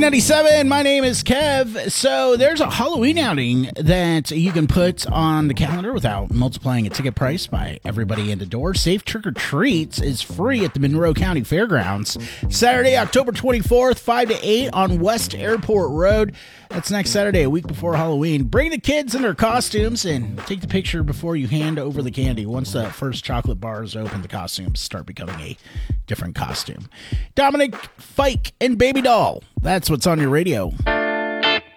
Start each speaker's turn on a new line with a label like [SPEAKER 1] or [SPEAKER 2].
[SPEAKER 1] K97, my name is Kev. So there's a Halloween outing that you can put on the calendar without multiplying a ticket price by everybody in the door. Safe Trick or Treats is free at the Monroe County Fairgrounds. Saturday, October 24th, 5 to 8 on West Airport Road. That's next Saturday, a week before Halloween. Bring the kids in their costumes and take the picture before you hand over the candy. Once the first chocolate bar is open, the costumes start becoming a different costume. Dominic, Fike, and Baby Doll. That's what's on your radio.